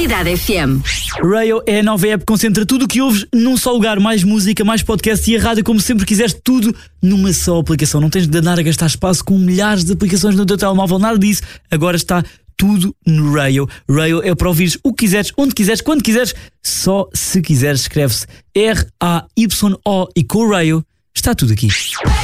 Cidade FM. Rayo é a nova app que concentra tudo o que ouves num só lugar. Mais música, mais podcast e a rádio como sempre quiseres, tudo numa só aplicação. Não tens de andar a gastar espaço com milhares de aplicações no teu telemóvel, nada disso. Agora está tudo no Rayo. Rayo é para ouvires o que quiseres, onde quiseres, quando quiseres. Só se quiseres, escreve-se RAYO e com o Rayo está tudo aqui.